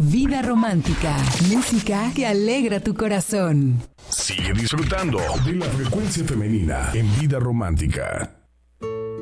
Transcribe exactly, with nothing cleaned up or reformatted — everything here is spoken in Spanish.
Vida romántica, música que alegra tu corazón. Sigue disfrutando de la frecuencia femenina en Vida Romántica.